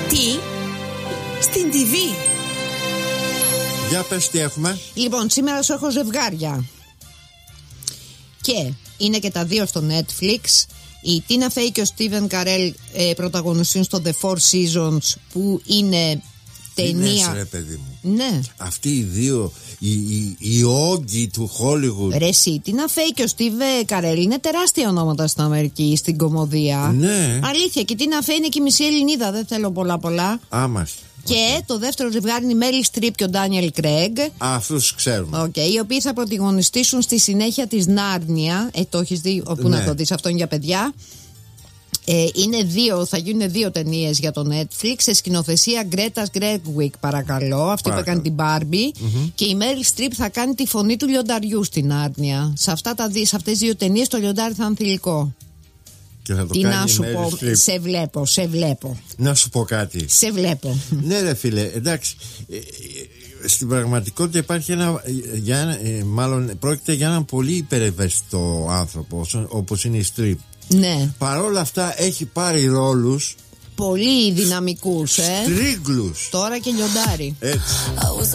Τι? Στην TV. Για πες τι έχουμε. Λοιπόν, σήμερα σου έχω ζευγάρια. Και είναι και τα δύο στο Netflix. Η Τίνα Φέι και ο Στίβεν Καρέλ πρωταγωνιστούν στο The Four Seasons, που είναι ταινία. Ρε παιδί μου. Ναι. Αυτοί οι δύο, οι όγκοι του Hollywood. Ρε εσύ, η Τίνα Φέι και ο Στίβεν Καρέλ είναι τεράστια ονόματα στην Αμερική, στην κομμωδία. Ναι. Αλήθεια. Και η Τίνα Φέι είναι και η μισή Ελληνίδα. Δεν θέλω πολλά. Άμαστε. Και το δεύτερο ζευγάρι είναι η Μέριλ Στριπ και ο Ντάνιελ Κρέγκ. Αυτούς ξέρουμε. Οι οποίοι θα πρωταγωνιστήσουν στη συνέχεια της Νάρνια. Το έχεις δει? Όπου Ναι. να το δεις, αυτό είναι για παιδιά. Θα γίνουν 2 ταινίες για το Netflix σε σκηνοθεσία Γκρέτας Γκρέγκουικ, παρακαλώ. Αυτή που έκανε την Μπάρμπι. Και η Μέριλ Στριπ θα κάνει τη φωνή του λιονταριού στην Νάρνια. Σε αυτές τις 2 ταινίες το λιοντάρι θα είναι θηλυκό. Και θα το Τι κάνει να σου η πω, Meryl Streep. σε βλέπω. Να σου πω κάτι. Σε βλέπω. Ναι ρε φίλε, εντάξει. Στην πραγματικότητα υπάρχει μάλλον πρόκειται για έναν πολύ υπερευαίσθητο άνθρωπο, όπως είναι η Στριπ. Ναι. Παρόλα αυτά έχει πάρει ρόλους Πολύ δυναμικούς, στρίγγλους. Τώρα και λιοντάρι. Έτσι.